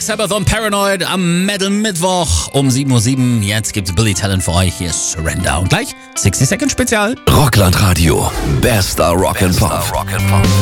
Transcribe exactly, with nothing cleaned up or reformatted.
Sabbath und Paranoid am Metal Mittwoch um sieben Uhr sieben. Jetzt gibt's Billy Talent für euch. Hier ist Surrender. Und gleich sechzig Second Spezial. Rockland Radio. Bester Rock'n'Pop.